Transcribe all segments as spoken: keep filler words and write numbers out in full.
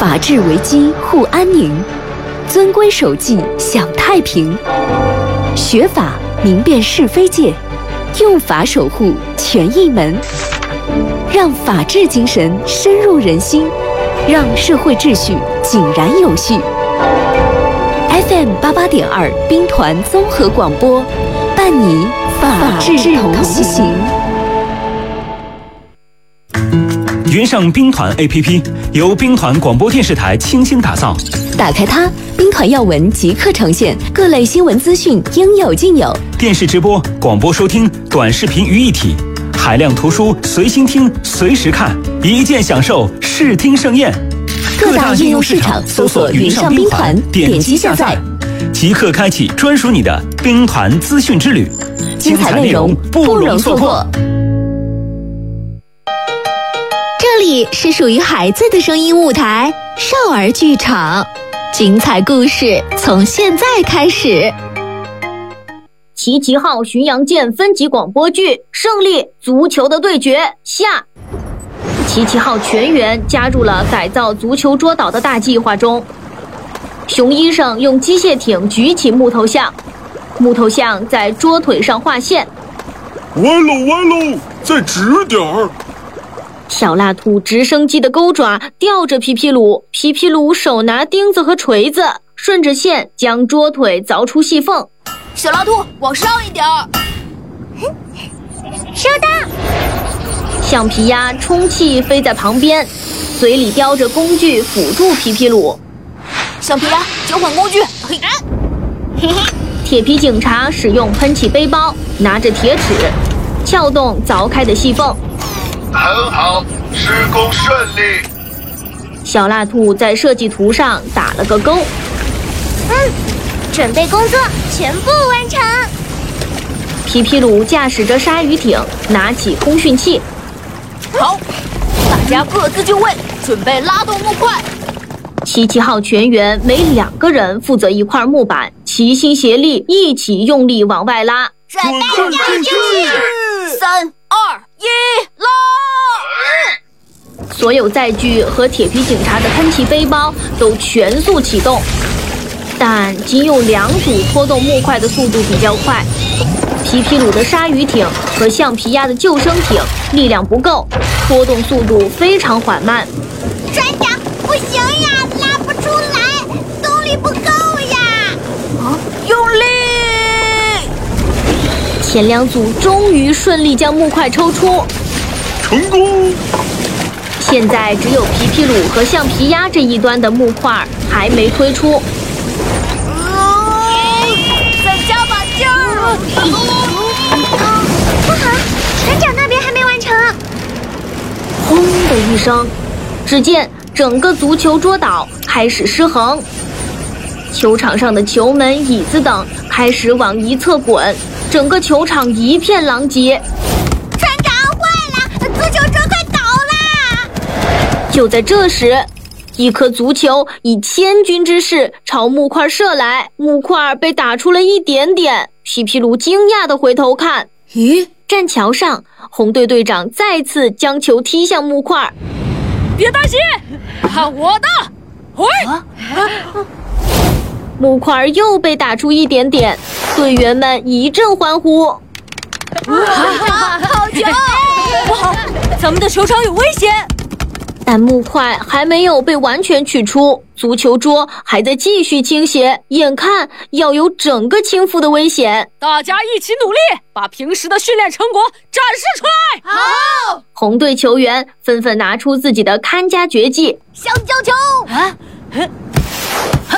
法治危机护安宁，遵规守纪享太平。学法明辨是非界，用法守护权益门，让法治精神深入人心，让社会秩序井然有序。F M 八八点二兵团综合广播，伴你法治同行。 云上兵团 A P P 由兵团广播电视台倾心打造， 打开它，兵团要闻即刻呈现，各类新闻资讯应有尽有。 电视直播、广播收听、短视频于一体，海量图书随心听、随时看，一键享受视听盛宴。 各大应用市场搜索云上兵团，点击下载， 即刻开启专属你的兵团资讯之旅， 精彩内容不容错过。 这里是属于孩子的声音舞台——少儿剧场，精彩故事从现在开始。 齐齐号巡洋舰分级广播剧《胜利足球的对决》下。齐齐号全员加入了改造足球桌岛的大计划中。熊医生用机械艇举起木头像，木头像在桌腿上画线。 歪喽歪喽，再直点儿。 小蜡兔直升机的钩爪吊着皮皮鲁，皮皮鲁手拿钉子和锤子，顺着线将桌腿凿出细缝。 小蜡兔往上一点儿。 收到。 橡皮鸭充气飞在旁边，嘴里叼着工具辅助皮皮鲁。 橡皮鸭交换工具。嘿， 嘿嘿。铁皮警察使用喷气背包，拿着铁尺撬动凿开的细缝。 很好，施工顺利。 小蜡兔在设计图上打了个勾。 嗯，准备工作全部完成。 皮皮鲁驾驶着鲨鱼艇，拿起通讯器。 好，大家各自就位，准备拉动木块。 齐齐号全员每两个人负责一块木板，齐心协力，一起用力往外拉。 准备就绪，三二一，拉！ 所有载具和铁皮警察的喷气背包都全速启动，但仅有两组拖动木块的速度比较快。皮皮鲁的鲨鱼艇和橡皮鸭的救生艇力量不够，拖动速度非常缓慢。 船长，不行呀，拉不出来，动力不够呀！ 啊，用力！ 前两组终于顺利将木块抽出， 成功！ 现在只有皮皮鲁和橡皮鸭这一端的木块还没推出。 再加把劲儿！ 不好，船长那边还没完成。 轰的一声，只见整个足球桌岛开始失衡，球场上的球门、椅子等开始往一侧滚，整个球场一片狼藉。 船长，坏了，足球桌快倒啦！ 就在这时，一颗足球以千钧之势朝木块射来，木块被打出了一点点。皮皮鲁惊讶地回头看， 咦， 栈桥上，红队队长再次将球踢向木块。 别担心，看我的！喂、啊啊！木块又被打出一点点，队员们一阵欢呼。 啊、好球！不好，咱们的球场有危险。 但木块还没有被完全取出，足球桌还在继续倾斜，眼看要有整个倾覆的危险。 大家一起努力，把平时的训练成果展示出来。 好！ 红队球员纷纷拿出自己的看家绝技—— 香蕉球！ 啊，嘿，嘿，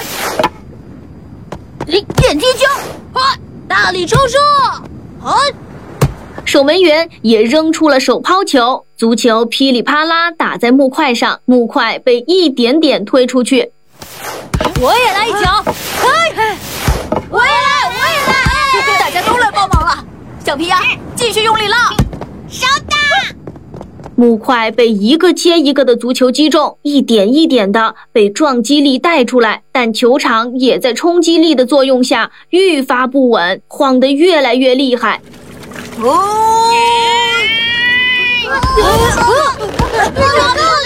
电击球！ 嗨，大力抽射！ 嗨！ 守门员也扔出了手抛球，足球噼里啪啦打在木块上，木块被一点点推出去。 我也来一脚！嘿， 我也来，我也来！ 大家都来帮忙了。橡皮鸭，继续用力拉！ 收到！ 木块被一个接一个的足球击中，一点一点的被撞击力带出来，但球场也在冲击力的作用下愈发不稳，晃得越来越厉害。 哦！